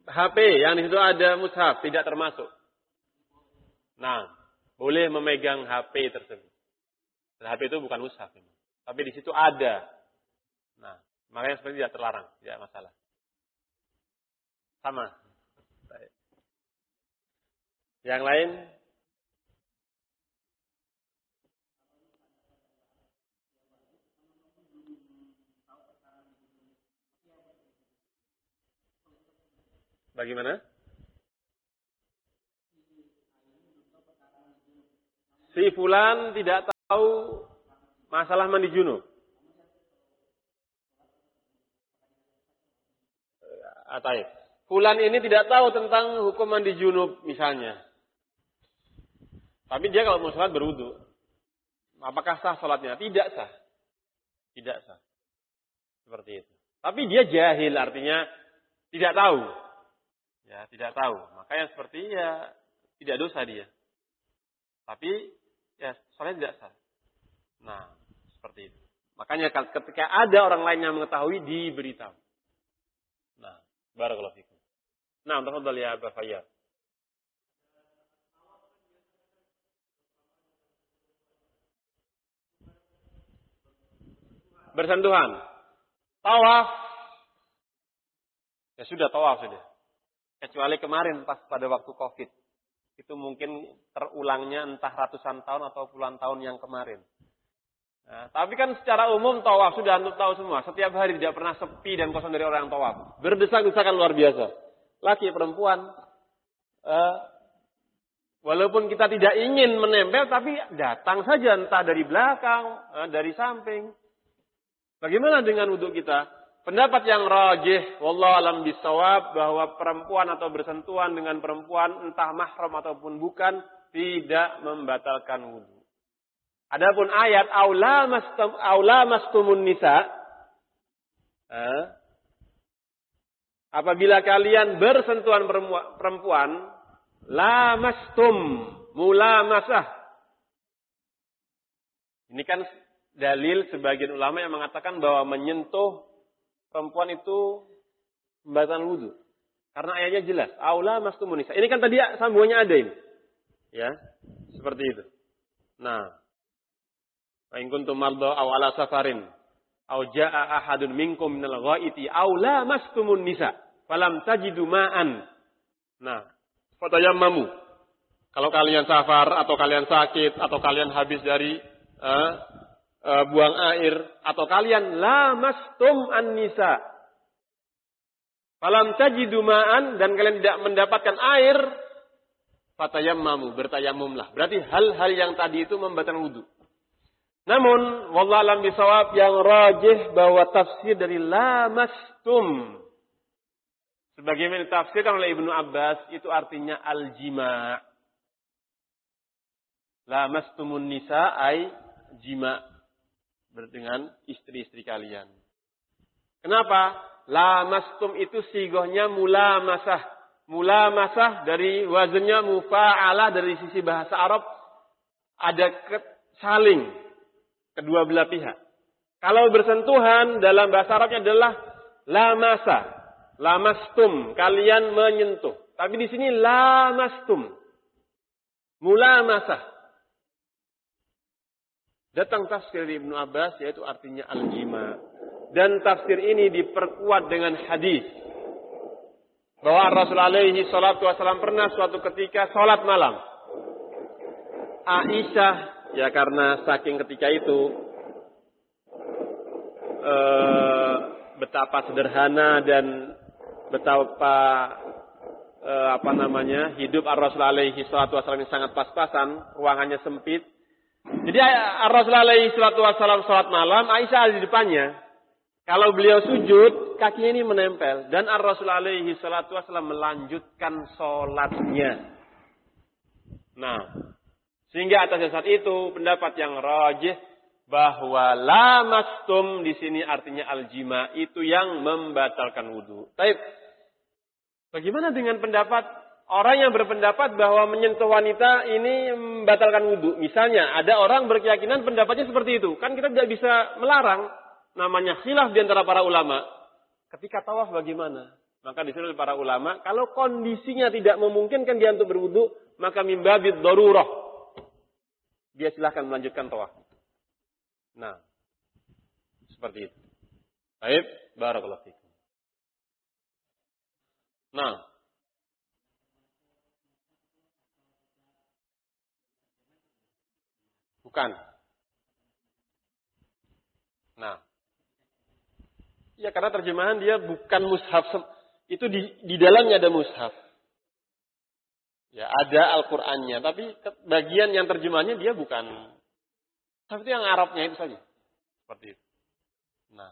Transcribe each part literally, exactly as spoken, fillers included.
H P yang di situ ada mushaf tidak termasuk. Nah, boleh memegang H P tersebut. Dan H P itu bukan mushaf, tapi di situ ada. Nah, makanya seperti tidak terlarang, tidak masalah. Sama. Baik. Yang lain? Bagaimana? Si fulan tidak tahu masalah mandi junub. Ataif. Fulan ini tidak tahu tentang hukum mandi junub misalnya. Tapi dia kalau mau sholat berwudu. Apakah sah sholatnya? Tidak sah. Tidak sah. Seperti itu. Tapi dia jahil, artinya tidak tahu. Ya, tidak tahu. Makanya seperti ya tidak dosa dia. Tapi ya sholat tidak sah. Nah, seperti itu. Makanya ketika ada orang lain yang mengetahui, diberitahu. Nah, barakallahu fikum. Nah, tafadhal ya Aba Fayyad. Bersentuhan. Tawaf. Ya sudah tawaf sudah. Kecuali kemarin pas pada waktu Covid. Itu mungkin terulangnya entah ratusan tahun atau puluhan tahun yang kemarin. Nah, tapi kan secara umum tawaf sudah untuk tahu semua. Setiap hari tidak pernah sepi dan kosong dari orang yang tawaf. Berdesak-desakan luar biasa. Laki perempuan. Eh, walaupun kita tidak ingin menempel, tapi datang saja entah dari belakang, eh, dari samping. Bagaimana dengan wudhu kita? Pendapat yang rajih, wallahu alam bisawab, bahwa perempuan atau bersentuhan dengan perempuan, entah mahram ataupun bukan, tidak membatalkan wudhu. Adapun ayat aula mastum aula mastumun nisa, eh, apabila kalian bersentuhan perempuan, la mastum mulamasah. Ini kan dalil sebagian ulama yang mengatakan bahwa menyentuh perempuan itu membatalkan wudhu. Karena ayatnya jelas. Aula mastumun nisa. Ini kan tadi sambungannya ada ini. Ya, seperti itu. Nah. Wa in kuntum marda aw ala safarin aw jaa ahadun minkum minal ghaiti aw lamastumun nisa falam tajidu ma'an. Nah, fatayammamu. Kalau kalian safar atau kalian sakit atau kalian habis dari uh, uh, buang air atau kalian lamastum an-nisa falam tajidu ma'an dan kalian tidak mendapatkan air, fatayammamu, bertayamumlah. Berarti hal-hal yang tadi itu membatalkan wudu. Namun, wallahu alam bisawab, yang rajih bahwa tafsir dari lamastum, sebagaimana ditafsirkan oleh Ibnu Abbas, itu artinya al-jima'. Lamastumun nisa ay jima' dengan istri-istri kalian. Kenapa? Lamastum itu sigohnya mulamasah. Mulamasah dari wazannya mufa'alah, dari sisi bahasa Arab ada saling. Kedua belah pihak. Kalau bersentuhan dalam bahasa Arabnya adalah lamasa, lamastum, kalian menyentuh. Tapi di sini lamastum, mulamasah. Datang tafsir dari Ibnu Abbas yaitu artinya al-jima. Dan tafsir ini diperkuat dengan hadis bahwa Rasulullah alaihi salatu wasallam pernah suatu ketika salat malam. Aisyah, ya karena saking ketika itu e, betapa sederhana dan betapa e, apa namanya hidup Ar-Rasul alaihi salatu wasallam yang sangat pas-pasan, ruangannya sempit. Jadi Ar-Rasul alaihi salatu wasallam salat malam, Aisyah ada di depannya. Kalau beliau sujud, kakinya ini menempel dan Ar-Rasul alaihi salatu wasallam melanjutkan salatnya. Nah, sehingga atas dasar itu pendapat yang rajih bahwa lamastum di sini artinya aljima, itu yang membatalkan wudu. Baik. Bagaimana dengan pendapat orang yang berpendapat bahwa menyentuh wanita ini membatalkan wudu? Misalnya ada orang berkeyakinan pendapatnya seperti itu. Kan kita tidak bisa melarang, namanya khilaf di antara para ulama. Ketika tawaf bagaimana? Maka disuruh para ulama, kalau kondisinya tidak memungkinkan dia untuk berwudu, maka mimbabid darurah. Dia silahkan melanjutkan tawaf. Nah, seperti itu. Baik, barakallahu fikum. Nah, bukan. Nah, ya karena terjemahan dia bukan mushaf. Itu di, di dalamnya ada mushaf. Ya, ada Al-Qur'annya, tapi bagian yang terjemahannya dia bukan. Tapi yang Arabnya itu saja. Seperti itu. Nah.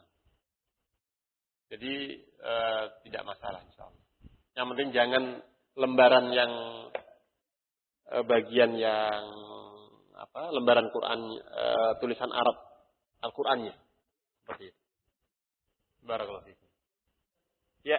Jadi e, tidak masalah insyaallah. Yang penting jangan lembaran yang e, bagian yang apa? Lembaran Quran e, tulisan Arab Al-Qur'annya. Seperti itu. Barakallahu fiikum. Ya.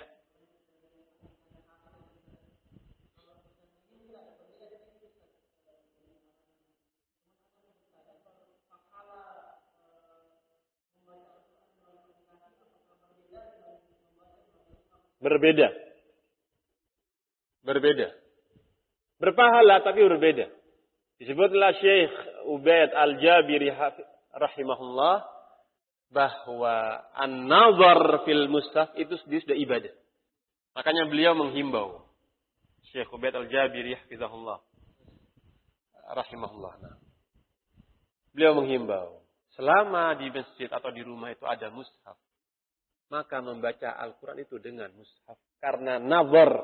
Berbeda. Berbeda. Berpahala tapi berbeda. Disebutlah Syekh Ubaid Al-Jabiri rahimahullah bahwa an-nazar fil mushaf itu sendiri sudah ibadah. Makanya beliau menghimbau. Syekh Ubaid Al-Jabiri hafizahullah rahimahullah. Nah. Beliau menghimbau, selama di masjid atau di rumah itu ada mushaf, maka membaca Al-Quran itu dengan mushaf. Karena nazar,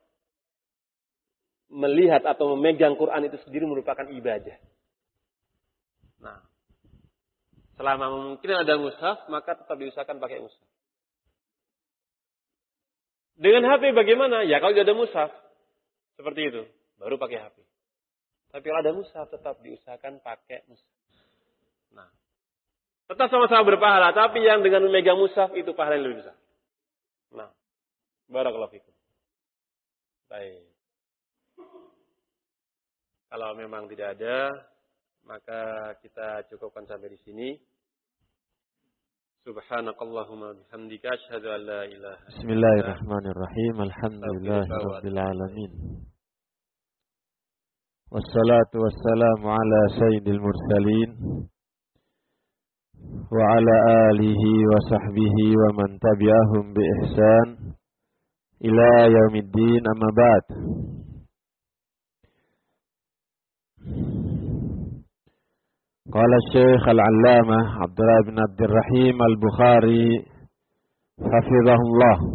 melihat atau memegang Quran itu sendiri merupakan ibadah. Nah, selama mungkin ada mushaf, maka tetap diusahakan pakai mushaf. Dengan H P bagaimana? Ya kalau tidak ada mushaf, seperti itu, baru pakai H P. Tapi kalau ada mushaf, tetap diusahakan pakai mushaf. Nah, tetap sama-sama berpahala, tapi yang dengan memegang mushaf itu pahala yang lebih besar. Nah, barakallahu fikum. Baik. Kalau memang tidak ada, maka kita cukupkan sampai di sini. Subhanakallahumma bihamdika asyhadu an la ilaha illa anta. Bismillahirrahmanirrahim. Alhamdulillahirabbil alamin. Wassalatu wassalamu ala sayyidil mursalin. Wa ala alihi wa sahbihi wa man tabi'ahum bi ihsan ila yaumiddin, amma ba'd. Qala Syekh Al-Allamah Abdullah bin Abdurrahim Al-Bukhari hafizahullah,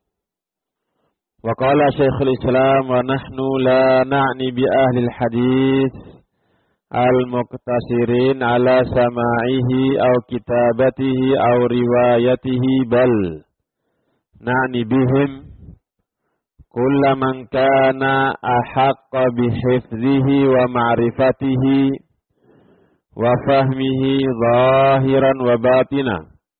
wa qala Syekhul Islam wa nahnu la na'ni bi ahli al-hadith al-muqtasirin ala sama'ihi aw kitabatihi aw riwayatihi, bal na'ni bihim kulla man kana ahaqqa bihifzihi wa ma'rifatihi wa fahmihi zahiran wa batina.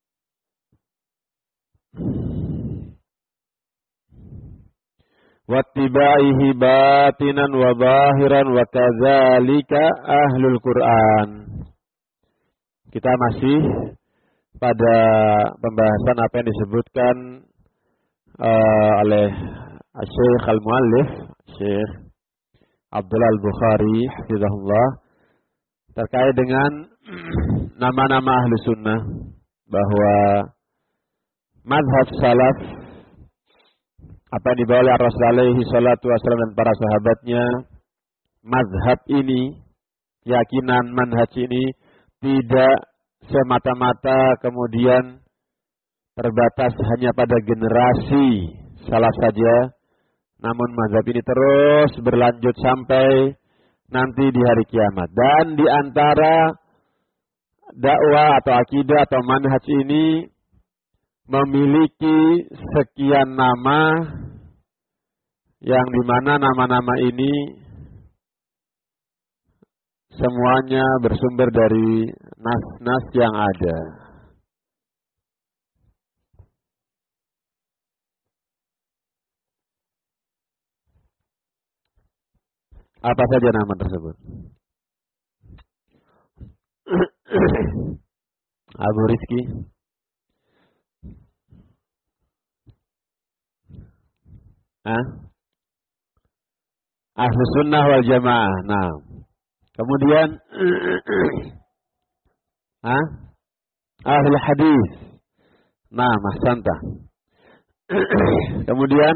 Wattibaihi batinan wa zahiran wa kadzalika ahlul Quran. Kita masih pada pembahasan apa yang disebutkan uh, oleh Syekh Al-Muallif, Syekh Abdullah Al-Bukhari hafizahullah, terkait dengan nama-nama ahlu sunnah, bahwa mazhab salaf apa yang dibawa oleh Rasulullah alaihi salatu wasallam dan para sahabatnya, mazhab ini, keyakinan manhaj ini tidak semata-mata kemudian terbatas hanya pada generasi salaf saja, namun mazhab ini terus berlanjut sampai nanti di hari kiamat. Dan di antara dakwah atau akidah atau manhaj ini memiliki sekian nama, yang dimana nama-nama ini semuanya bersumber dari nas-nas yang ada. Apa saja nama tersebut? Abu Rizki. Hah? Ahlus sunnah wal jamaah. Nah. Kemudian Hah? Ahlul hadis. Nah, mahsanta. Kemudian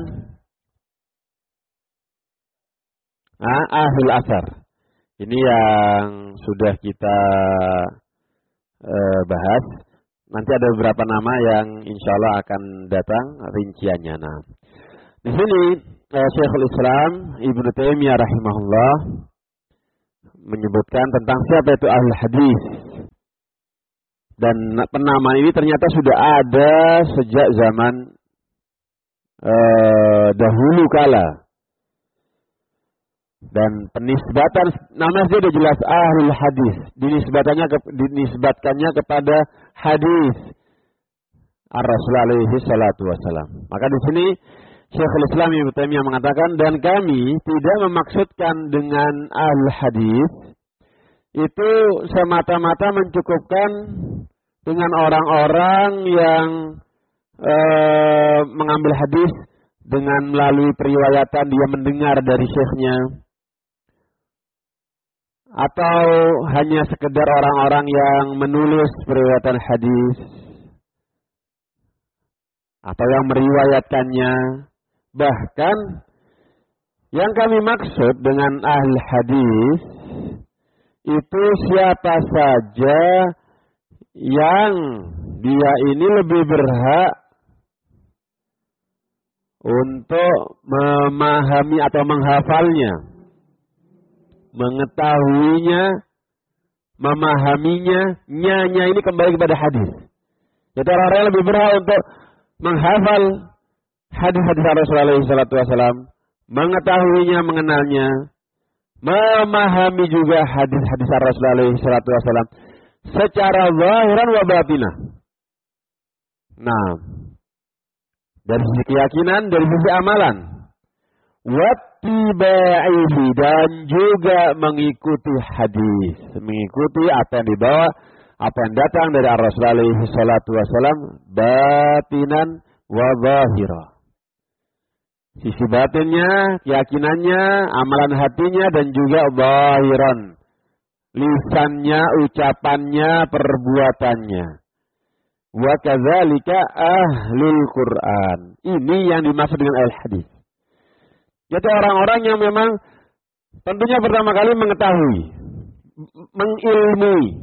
ah, ahlul asar. Ini yang sudah kita eh, bahas. Nanti ada beberapa nama yang insya Allah akan datang rinciannya. Nah, di sini eh, Syekhul Islam Ibnu Taimiyah rahimahullah menyebutkan tentang siapa itu ahlul hadis. Dan penamaan ini ternyata sudah ada sejak zaman eh, dahulu kala. Dan penisbatan nama sudah jelas ahlul hadis, dinisbatannya ke, dinisbatkannya kepada hadis Ar-Rasul alaihi salatu wasalam. Maka di sini Syekhul Islam Ibnu Taimiyah mengatakan, dan kami tidak memaksudkan dengan ahlul hadis itu semata-mata mencukupkan dengan orang-orang yang eh, mengambil hadis dengan melalui periwayatan dia mendengar dari syekhnya. Atau hanya sekedar orang-orang yang menulis periwayatan hadis. Atau yang meriwayatkannya. Bahkan yang kami maksud dengan ahli hadis itu siapa saja yang dia ini lebih berhak untuk memahami atau menghafalnya, mengetahuinya, memahaminya, nyanya ini kembali kepada hadis. Jadi orang-orang yang lebih berhak untuk menghafal hadis-hadis Rasulullah shallallahu alaihi wasallam, mengetahuinya, mengenalnya, memahami juga hadis-hadis Rasulullah shallallahu alaihi wasallam secara zahiran wa batinah. Nah, dari sisi keyakinan, dari sisi amalan, wattibaihi, dan juga mengikuti hadis, mengikuti apa yang dibawa, apa yang datang dari Rasulullah shallallahu alaihi wasallam, batinan wa zahira. Sisi batinnya, keyakinannya, amalan hatinya, dan juga zahiran, lisannya, ucapannya, perbuatannya. Wa kadzalika ahlul Quran. Ini yang dimaksud dengan al hadis. Jadi orang-orang yang memang tentunya pertama kali mengetahui, mengilmui,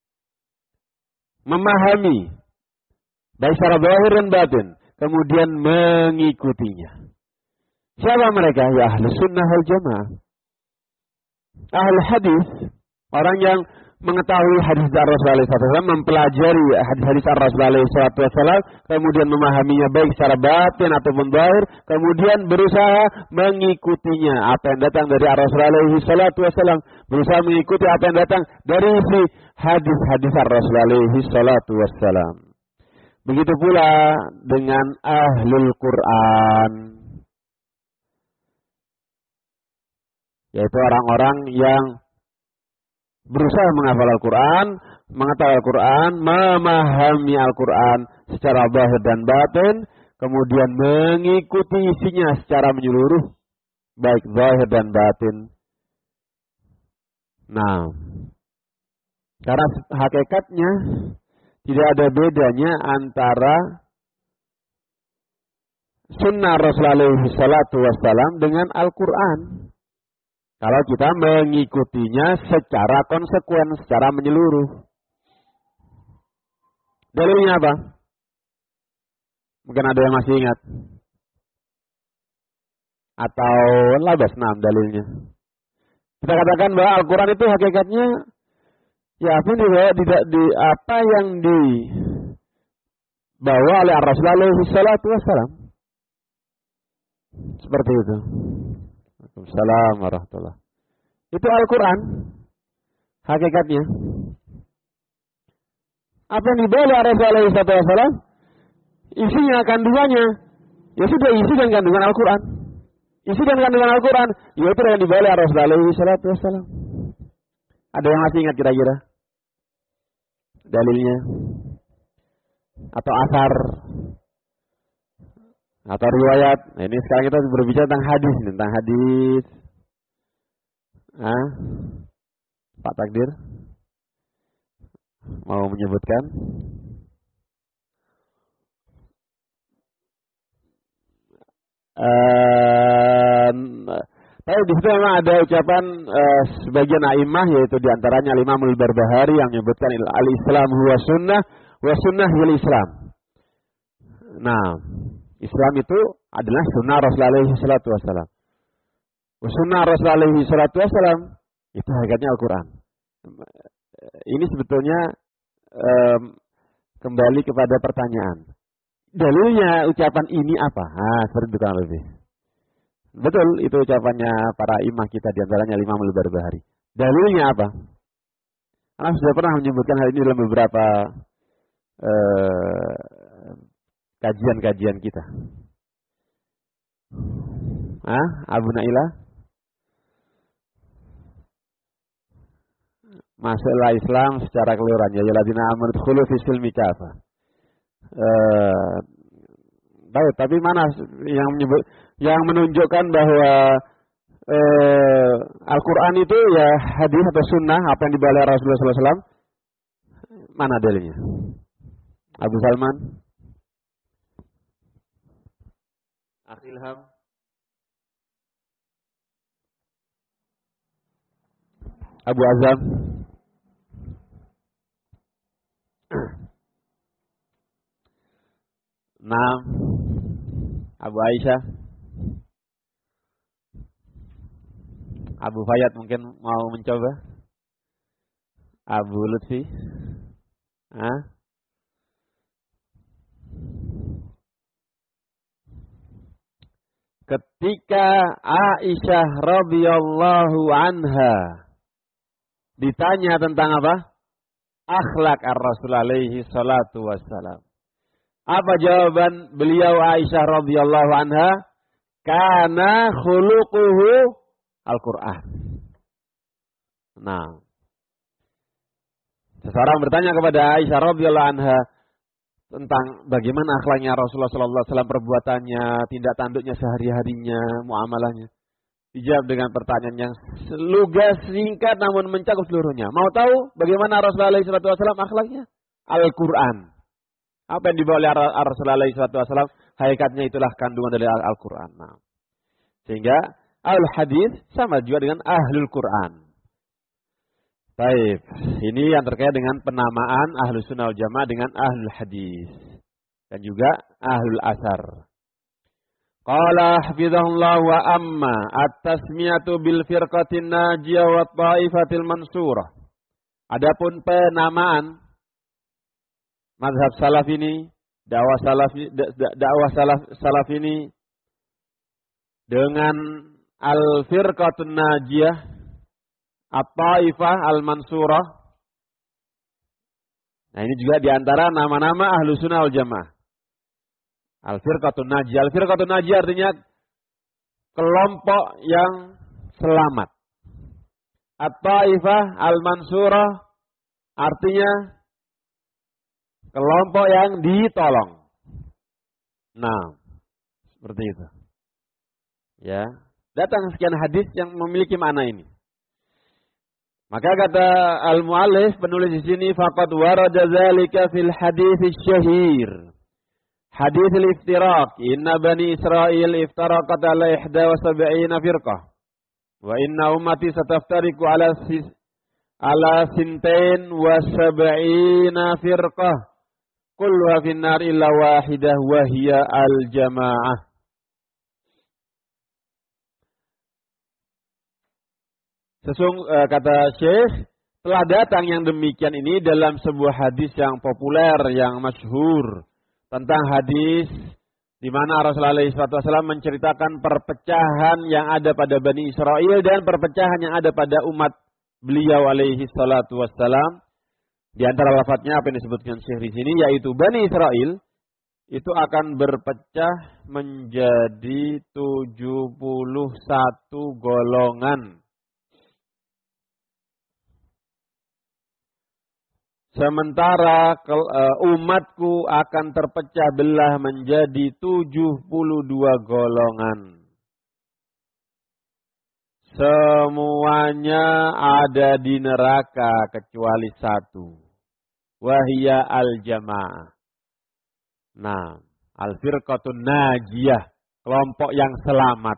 memahami, baik secara zahir dan batin, kemudian mengikutinya. Siapa mereka? Ya ahli sunnah wal jamaah. Ahli hadis, orang yang mengetahui hadis dari Rasulullah shallallahu alaihi wasallam, mempelajari hadis-hadis dari Rasulullah shallallahu alaihi wasallam, kemudian memahaminya baik secara batin ataupun zahir, kemudian berusaha mengikutinya apa yang datang dari Rasulullah shallallahu alaihi wasallam, berusaha mengikuti apa yang datang dari si hadis-hadis Rasulullah shallallahu alaihi wasallam. Begitu pula dengan ahlul Quran, yaitu orang-orang yang berusaha menghafal Al-Quran, mengetahui Al-Quran, memahami Al-Quran secara zahir dan batin, kemudian mengikuti isinya secara menyeluruh, baik zahir dan batin. Nah, karena hakikatnya tidak ada bedanya antara sunnah Rasulullah shallallahu alaihi wasallam dengan Al-Quran. Kalau kita mengikutinya secara konsekuen, secara menyeluruh. Dalilnya apa? Mungkin ada yang masih ingat. Atau labas enam dalilnya. Kita katakan bahwa Al-Quran itu hakikatnya, ya apa yang dibawa, tidak di apa yang dibawa oleh Rasulullah shallallahu alaihi wasallam. Seperti itu. Assalamualaikum warahmatullahi wabarakatuh. Itu Al-Quran hakikatnya. Apa yang dibawa oleh Rasulullah shallallahu alaihi wasallam, isinya, kandungannya, ya sudah isi dan kandungan Al-Quran. Isi dan kandungan Al-Quran, yaitu yang dibawa oleh Rasulullah shallallahu alaihi wasallam. Ada yang masih ingat kira-kira dalilnya? Atau asar? atau riwayat. Nah, ini sekarang kita berbicara tentang hadis, tentang hadis. Ah, Pak Takdir mau menyebutkan? Um, tapi di situ memang ada ucapan uh, sebagian a'immah, yaitu diantaranya Imam Al-Barbahari yang menyebutkan al-Islam huwa sunnah wa sunnah hil Islam. Nah, Islam itu adalah sunnah Rasulullah alaihi salatu wassalam. Sunnah Rasulullah alaihi salatu wassalam itu hakikatnya Al-Quran. Ini sebetulnya um, kembali kepada pertanyaan. Dalilnya ucapan ini apa? Ah, seperti itu kan lebih. Betul, itu ucapannya para imam kita, diantaranya Imam Al-Barbahari. Dalilnya apa? Karena sudah pernah menyebutkan hal ini dalam beberapa eh, kajian-kajian kita. Ah, Abu Naila? Masuklah Islam secara keseluruhan. Ya alladzina amanu udkhulu fis silmi kafah. Eh, baik, tapi mana yang menyebut, yang menunjukkan bahwa eh, Al-Quran itu ya hadis atau sunnah apa yang dibawa oleh Rasulullah sallallahu alaihi wasallam? Mana dalilnya? Abu Salman, Akhilham, Abu Azam. Nah, Abu Aisyah, Abu Fayyad mungkin mau mencoba. Abu Lutfi, ah? Ketika Aisyah radhiyallahu anha ditanya tentang apa? Akhlak ar-Rasul alaihi salatu wassalam. Apa jawaban beliau Aisyah radhiyallahu anha? Kana khuluquhu Al-Qur'an. Nah, seseorang bertanya kepada Aisyah radhiyallahu anha tentang bagaimana akhlaknya Rasulullah sallallahu alaihi wasallam, perbuatannya, tindak tanduknya sehari-harinya, muamalahnya. Dijawab dengan pertanyaan yang lugas, singkat namun mencakup seluruhnya. Mau tahu bagaimana Rasulullah sallallahu alaihi wasallam akhlaknya? Al-Qur'an. Apa yang dibawa oleh Rasulullah alaihi wasallam, hakikatnya itulah kandungan dari Al-Qur'an. Nah, sehingga al-hadis sama juga dengan ahlul Qur'an. Baik, ini yang terkait dengan penamaan ahlus sunnah wal jamaah dengan ahlul hadis dan juga ahlul asar. Qala hafizahullah wa amma at-tasmiyatu bil firqatin najiyah wa ta'ifatil mansurah. Adapun penamaan mazhab salaf ini, dakwah salaf dakwah salaf, salaf ini dengan al-firqatun najiyah, at-taifah al-mansurah. Nah, ini juga diantara nama-nama ahlu sunnah wal jamaah. Al-firqatun najiyah. Al-firqatun najiyah artinya kelompok yang selamat. At-taifah al-mansurah artinya kelompok yang ditolong. Nah, seperti itu. Ya, datang sekian hadis yang memiliki makna ini. Maka kata al-muallif, penulis di sini, faqad warada dzalika fil hadits syahir. Hadits al-iftiraq, inna bani Israil iftaraqat ala ihda wa sab'ina firqah. Wa inna ummati sataftariqu ala sis, ala sintain wa sab'ina firqah. Kulluha finnar illa wahidah wa hiya al-jamaah. Sesung uh, kata Syekh, telah datang yang demikian ini dalam sebuah hadis yang populer, yang masyhur, tentang hadis di mana Rasulullah shallallahu alaihi wasallam menceritakan perpecahan yang ada pada Bani Israel dan perpecahan yang ada pada umat beliau alaihi salatu wassalam. Di antara lafadznya apa yang disebutkan Syekh di sini, yaitu Bani Israel itu akan berpecah menjadi tujuh puluh satu golongan. Sementara umatku akan terpecah belah menjadi tujuh puluh dua golongan. Semuanya ada di neraka kecuali satu. Wahia al-jamaah. Nah, al-firqatun najiyah. Kelompok yang selamat.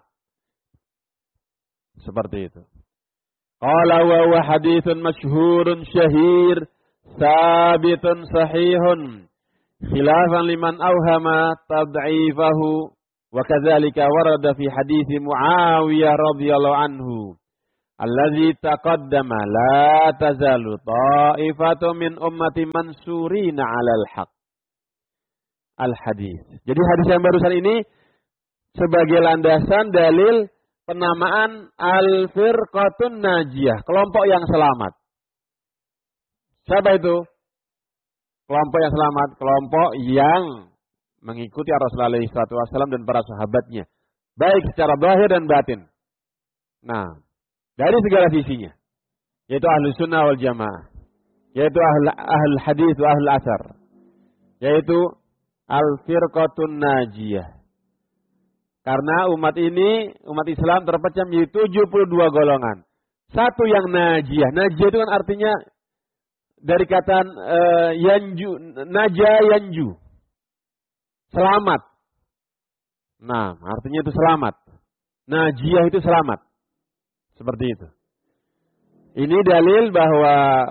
Seperti itu. Qala wa huwa hadithun masyhurun syahir. Sabitun sahihun. Khilafan liman awhama tad'ifahu. Wa kadzalika warada fi hadits Muawiyah radhiyallahu anhu. Alladzi taqaddama la tazalu ta'ifatu min ummati mansurina 'alal haq. Al-hadis. Jadi hadis yang barusan ini sebagai landasan dalil penamaan al-firqatun najiyah, kelompok yang selamat. Siapa itu? Kelompok yang selamat, kelompok yang mengikuti Rasulullah shallallahu alaihi wasallam dan para sahabatnya, baik secara zahir dan batin. Nah, dari segala sisinya, yaitu ahlu sunnah wal jamaah, yaitu ahlu, ahlu hadis wa ahlu asar, yaitu al-firqatun najiyah. Karena umat ini, umat Islam terpecah menjadi tujuh puluh dua golongan. Satu yang najiyah. Najiyah itu kan artinya dari kata uh, yanju, naja yanju. Selamat. Nah, artinya itu selamat. Najiyah itu selamat. Seperti itu. Ini dalil bahwa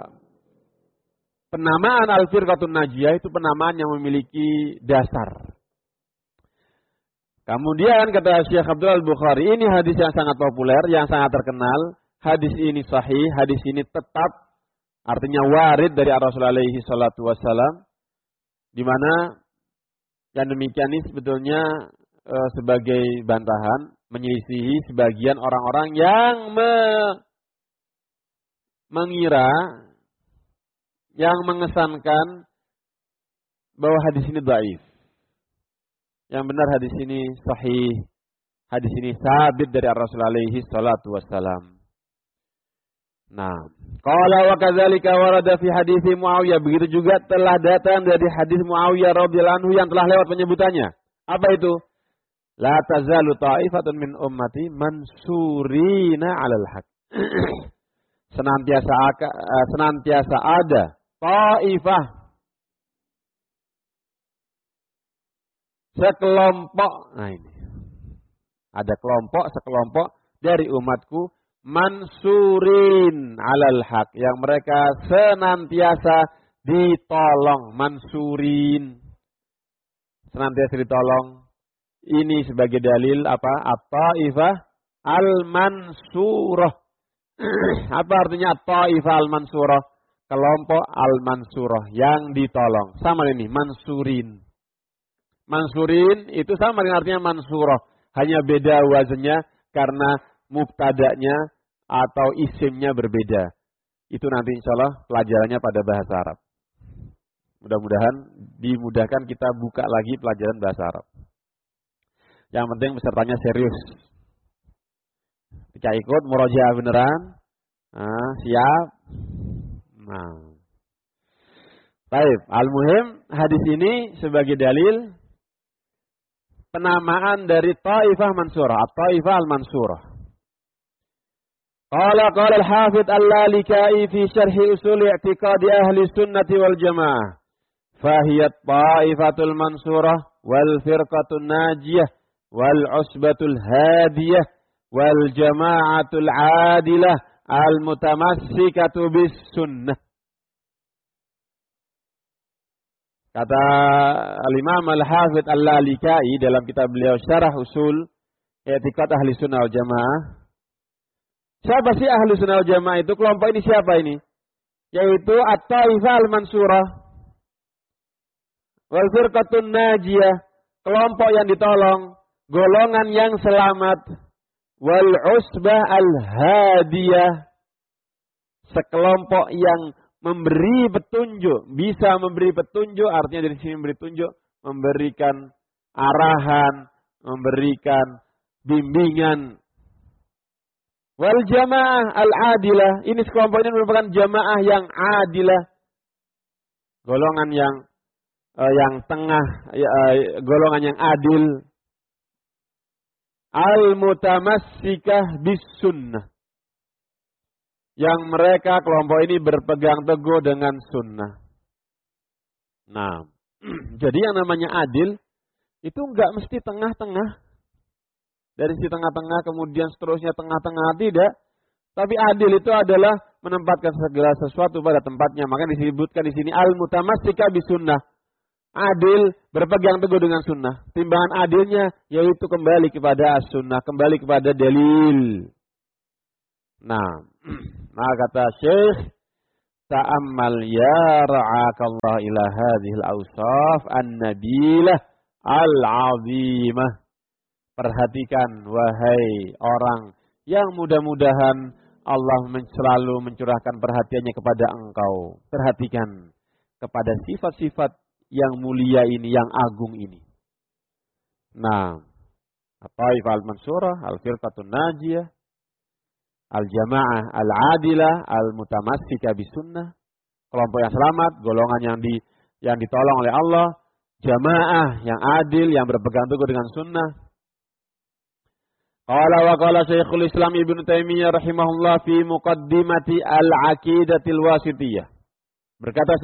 penamaan al-firqatun najiyah itu penamaan yang memiliki dasar. Kemudian kata Syekh Abdul Al-Bukhari, ini hadis yang sangat populer, yang sangat terkenal. Hadis ini sahih, hadis ini tetap, artinya warid dari Rasulullah alaihi salatu wassalam. Di mana yang demikian ini sebetulnya e, sebagai bantahan, menyelisihi sebagian orang-orang yang me, mengira, yang mengesankan bahwa hadis ini dhaif. Yang benar hadis ini sahih. Hadis ini sabit dari Rasulullah alaihi salatu wassalam. Nah, qala wa kadzalika warada fi hadis Muawiyah, begitu juga telah datang dari hadis Muawiyah radhiyallahu anhu yang telah lewat penyebutannya. Apa itu? La tazalu ta'ifatun min ummati mansurina 'alal haq. senantiasa senantiasa ada ta'ifah, sekelompok, nah ini, ada kelompok, sekelompok dari umatku, mansurin alal haq, yang mereka senantiasa ditolong, mansurin, senantiasa ditolong. Ini sebagai dalil apa? At-ta'ifah al-mansurah. Apa artinya at-ta'ifah al-mansurah? Kelompok al-mansurah, yang ditolong. Sama ini, mansurin. Mansurin itu sama dengan artinya mansurah. Hanya beda wazannya karena mubtada'nya atau isimnya berbeda. Itu nanti insya Allah pelajarannya pada bahasa Arab. Mudah-mudahan dimudahkan kita buka lagi pelajaran bahasa Arab. Yang penting pesertanya serius. Jika ikut murojaah beneran. Nah, siap. Nah. Baik, al-muhim hadis ini sebagai dalil penamaan dari Taifah Mansurah, Taifah al-Mansurah. Qala qala al-Hafidz Al-Lalikai fi syarh usul i'tiqad ahli sunnati wal jamaah. Fahiyat Taifatul Mansurah wal firqatun najiyah wal usbatul hadiyah wal jama'atul adilah al-mutamassikatu bis sunnah. Kata Al-Imam Al-Hafidz Al-Lalikai dalam kitab beliau Syarah Usul I'tiqad Ahli Sunnah wal Jamaah. Siapa sih Ahli Sunnah wal Jamaah itu? Kelompok ini siapa ini? Yaitu At-Taifah Al-Mansurah wal Firqatun Najiyah, kelompok yang ditolong, golongan yang selamat, wal Usbah Al-Hadiyah, sekelompok yang memberi petunjuk, bisa memberi petunjuk, artinya dari sini memberi petunjuk, memberikan arahan, memberikan bimbingan. Wal jamaah al-adilah, ini sekelompok ini merupakan jamaah yang adilah, golongan yang uh, yang tengah, uh, golongan yang adil. Al-mutamassikah bis sunnah. Yang mereka kelompok ini berpegang teguh dengan sunnah. Nah, jadi yang namanya adil itu enggak mesti tengah-tengah. Dari si tengah-tengah kemudian seterusnya tengah-tengah, tidak. Tapi adil itu adalah menempatkan segala sesuatu pada tempatnya. Maka disebutkan di sini al-mutamassikah bis sunnah. Adil berpegang teguh dengan sunnah. Timbangan adilnya yaitu kembali kepada as-sunnah, kembali kepada dalil. Nah, nah kata Syekh, ta'ammal ya ra'akallah ila hadhil awsaf an-nabilah al-azimah. Perhatikan wahai orang yang mudah-mudahan Allah selalu mencurahkan perhatiannya kepada engkau. Perhatikan kepada sifat-sifat yang mulia ini, yang agung ini. Nah, At-Taifah Al-Mansurah, Al-Firqatun Najiyah, Al-Jamaah Al-Adilah, Al-Mutamassikah Bisunnah, kelompok yang selamat, golongan yang di yang ditolong oleh Allah, jamaah yang adil, yang berpegang teguh dengan sunnah. Qala wa qala Syekhul Islam Ibnu Taimiyah rahimahullah fi muqaddimati Al-Aqidatil Wasithiyah. Berkata